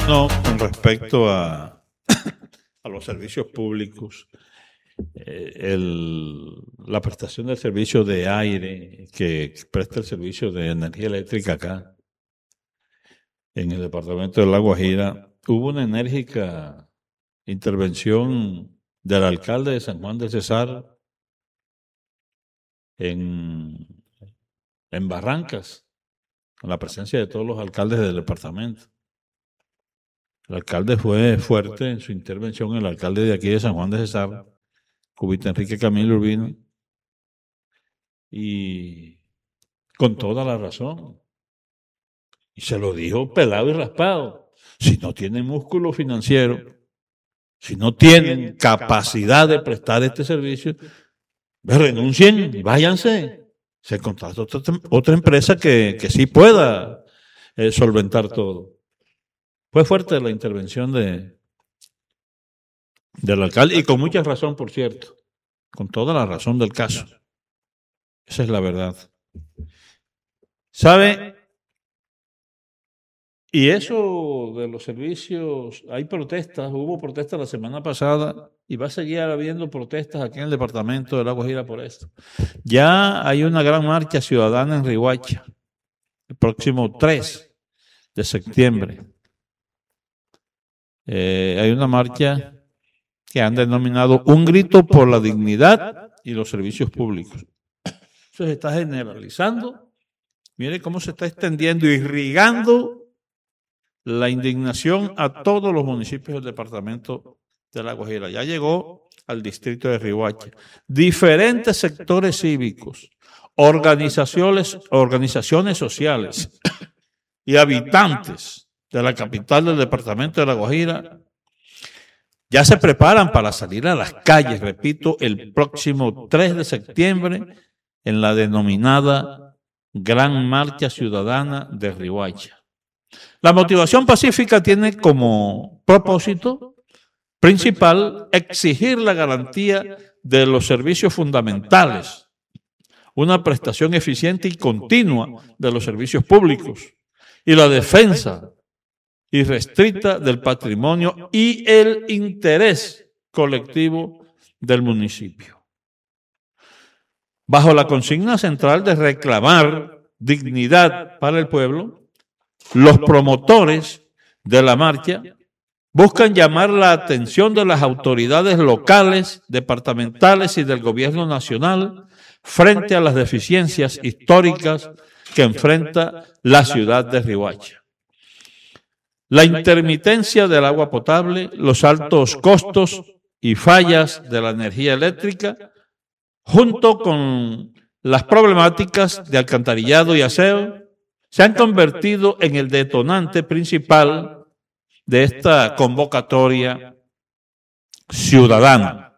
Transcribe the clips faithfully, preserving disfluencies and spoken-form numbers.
No, con respecto a, a los servicios públicos, eh, el, la prestación del servicio de aire que presta el servicio de energía eléctrica acá, en el departamento de La Guajira, hubo una enérgica intervención del alcalde de San Juan de Cesar en, en Barrancas, con la presencia de todos los alcaldes del departamento. El alcalde fue fuerte en su intervención, el alcalde de aquí de San Juan de Cesar, Cubita Enrique Camilo Urbina, y con toda la razón. Y se lo dijo pelado y raspado. Si no tienen músculo financiero, si no tienen capacidad de prestar este servicio, renuncien y váyanse. Se contrata otra, otra empresa que, que sí pueda eh, solventar todo. Fue fuerte la intervención de, del alcalde, y con mucha razón, por cierto, con toda la razón del caso. Esa es la verdad. ¿Sabe? Y eso de los servicios, hay protestas, hubo protestas la semana pasada y va a seguir habiendo protestas aquí en el departamento de La Guajira por esto. Ya hay una gran marcha ciudadana en Riohacha, el próximo tres de septiembre. Eh, hay una marcha que han denominado Un grito por la dignidad y los servicios públicos. Eso se está generalizando. Mire cómo se está extendiendo, irrigando la indignación a todos los municipios del departamento de La Guajira. Ya llegó al distrito de Riohacha. Diferentes sectores cívicos, organizaciones, organizaciones sociales y habitantes de la capital del departamento de La Guajira ya se preparan para salir a las calles, repito, el próximo tres de septiembre en la denominada Gran Marcha Ciudadana de Riohacha. La motivación pacífica tiene como propósito principal exigir la garantía de los servicios fundamentales, una prestación eficiente y continua de los servicios públicos y la defensa irrestricta del patrimonio y el interés colectivo del municipio. Bajo la consigna central de reclamar dignidad para el pueblo, los promotores de la marcha buscan llamar la atención de las autoridades locales, departamentales y del gobierno nacional frente a las deficiencias históricas que enfrenta la ciudad de Riohacha. La intermitencia del agua potable, los altos costos y fallas de la energía eléctrica, junto con las problemáticas de alcantarillado y aseo, se han convertido en el detonante principal de esta convocatoria ciudadana.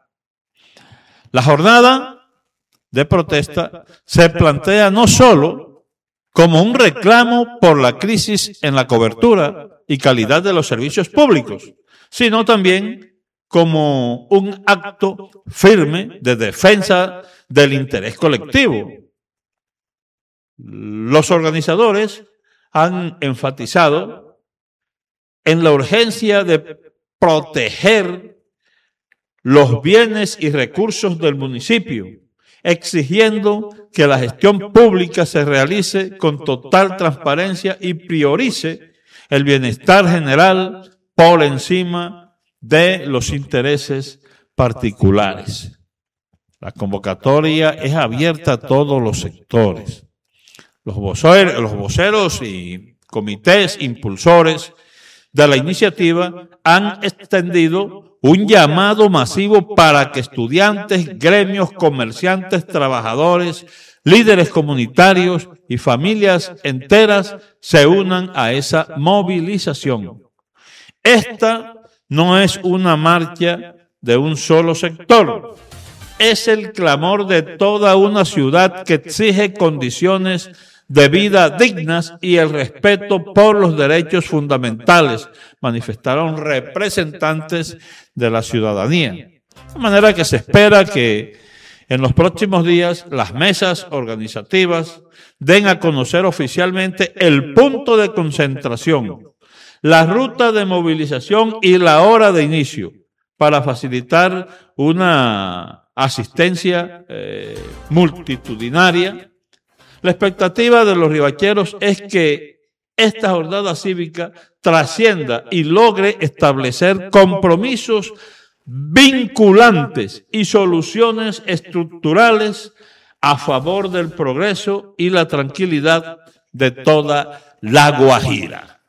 La jornada de protesta se plantea no solo como un reclamo por la crisis en la cobertura y calidad de los servicios públicos, sino también como un acto firme de defensa del interés colectivo. Los organizadores han enfatizado en la urgencia de proteger los bienes y recursos del municipio, exigiendo que la gestión pública se realice con total transparencia y priorice el bienestar general por encima de los intereses particulares. La convocatoria es abierta a todos los sectores. Los voceros, los voceros y comités impulsores de la iniciativa han extendido un llamado masivo para que estudiantes, gremios, comerciantes, trabajadores, líderes comunitarios y familias enteras se unan a esa movilización. Esta no es una marcha de un solo sector, es el clamor de toda una ciudad que exige condiciones de vida dignas y el respeto por los derechos fundamentales, manifestaron representantes de la ciudadanía. De manera que se espera que en los próximos días las mesas organizativas den a conocer oficialmente el punto de concentración, la ruta de movilización y la hora de inicio para facilitar una asistencia eh, multitudinaria. La expectativa de los ribacheros es que esta jornada cívica trascienda y logre establecer compromisos vinculantes y soluciones estructurales a favor del progreso y la tranquilidad de toda La Guajira.